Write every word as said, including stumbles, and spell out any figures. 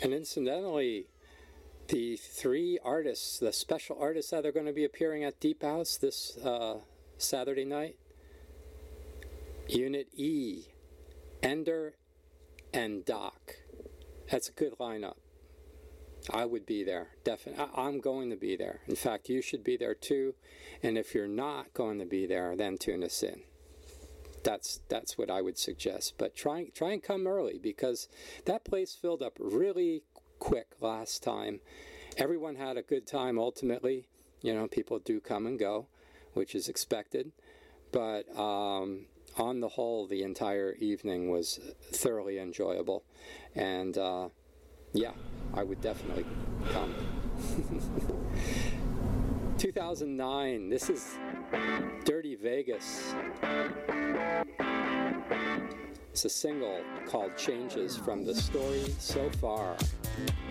And incidentally, the three artists, the special artists that are going to be appearing at Deep House this uh, Saturday night, Unit E, Ender, and Doc. That's a good lineup. I would be there, definitely. I'm going to be there. In fact, you should be there too. And if you're not going to be there, then tune us in. That's that's what I would suggest. But try try and come early, because that place filled up really quick last time. Everyone had a good time ultimately. You know, people do come and go, which is expected. But um, on the whole, the entire evening was thoroughly enjoyable. And uh, yeah, I would definitely come. two thousand nine, this is Dirty Vegas. It's a single called Changes from the Story So Far.